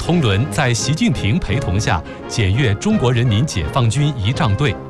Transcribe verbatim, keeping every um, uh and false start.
通轮在习近平陪同下检阅中国人民解放军仪仗队。